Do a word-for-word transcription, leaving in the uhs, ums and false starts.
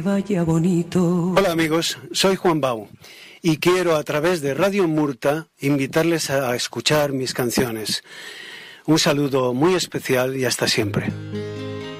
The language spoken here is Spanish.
Vaya bonito. Hola amigos, soy Juan Bau y quiero a través de Radio Murta invitarles a escuchar mis canciones. Un saludo muy especial y hasta siempre.